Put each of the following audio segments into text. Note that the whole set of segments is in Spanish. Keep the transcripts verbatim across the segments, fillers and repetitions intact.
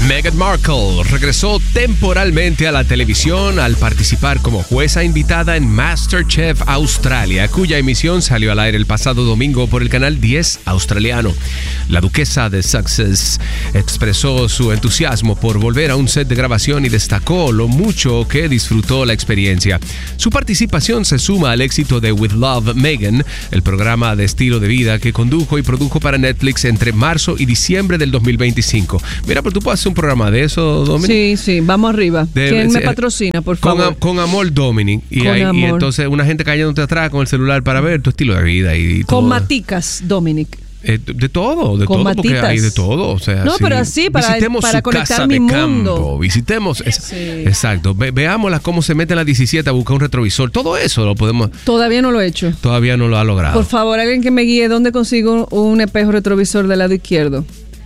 Meghan Markle regresó temporalmente a la televisión al participar como jueza invitada en MasterChef Australia, cuya emisión salió al aire el pasado domingo por el canal diez australiano. La duquesa de Sussex expresó su entusiasmo por volver a un set de grabación y destacó lo mucho que disfrutó la experiencia. Su participación se suma al éxito de With Love, Meghan, el programa de estilo de vida que condujo y produjo para Netflix entre marzo y diciembre del dos mil veinticinco. Mira, pero tú puedes hacer un programa de eso, Dominic. Sí, sí, vamos arriba. De, ¿Quién me patrocina, por con, favor? Con amor, Dominic. Y, con hay, amor. y entonces una gente cayéndote atrás con el celular para ver tu estilo de vida. Y, y con todo. maticas, Dominic. Eh, de todo, de con todo, matitas. Porque hay de todo. O sea, no, sí. pero así, para, visitemos para su conectar casa mi de mundo. Campo, visitemos. Es, sí. Exacto. Ve, veámosla cómo se mete en la diecisiete a buscar un retrovisor. Todo eso lo podemos. Todavía no lo he hecho. Todavía no lo ha logrado. Por favor, alguien que me guíe. ¿Dónde consigo un espejo retrovisor del lado izquierdo?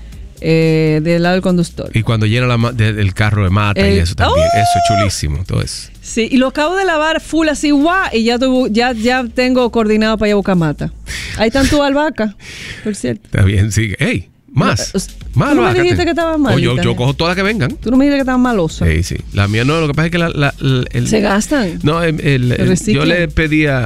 Eh, del lado del conductor. Y cuando llena la, de, el carro de mata el, y eso también. ¡Oh! Eso es chulísimo. Todo eso. Sí, y lo acabo de lavar full así, guau, y ya, tuvo, ya, ya tengo coordinado para ir a buscar mata. Ahí están tus albahacas, por cierto. Está bien, sigue. ¡Ey! Más. ¿Tú Más no me dijiste que estaba mal? Oh, yo, yo cojo todas que vengan. Tú no me dijiste que estaban malosas. Sí, sí. La mía no, lo que pasa es que la, la, la, el, ¿se gastan? No, el, el, el, yo le pedí a,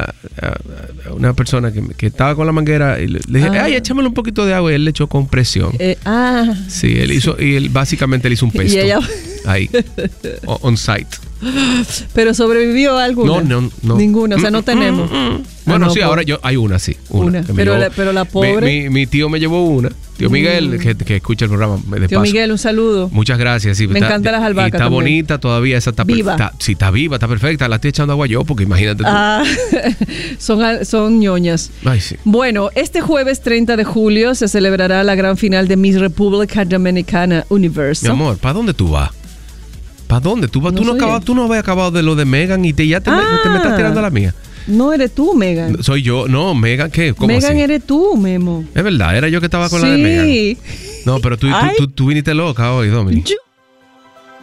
a una persona que, que estaba con la manguera y le, le dije, ah. ay, échamele un poquito de agua, y él le echó con presión. Eh, ah. Sí, él hizo, y él básicamente le hizo un pesto. Y ella... Ahí, on site. ¿Pero sobrevivió alguna? No, no, no. Ninguna, o sea, no tenemos. Mm, mm, mm. Bueno, ah, no, sí, por... ahora yo hay una, sí. Una. una. Pero, llevó, la, pero la pobre... Mi, mi, mi tío me llevó una. Tío Miguel, mm. que, que escucha el programa de Tío paso. Miguel, un saludo. Muchas gracias. Sí, me está, encantan las albahacas. Y está también. bonita todavía. Esa está viva. Está, sí, está viva, está perfecta. La estoy echando agua yo, porque imagínate tú. Ah, son, son ñoñas. Ay, sí. Bueno, este jueves treinta de julio se celebrará la gran final de Miss República Dominicana Universo. Mi amor, ¿para dónde tú vas? ¿Para dónde? ¿Tú, no tú, no acabado, tú no habías acabado de lo de Meghan y te, ya te, ah, te me estás tirando a la mía. No eres tú, Meghan. Soy yo. No, Meghan, ¿qué? ¿Cómo Meghan así? eres tú, Memo. Es verdad, era yo que estaba con sí. la de Meghan. No, pero tú, tú, tú, tú viniste loca hoy, Dominic. Yo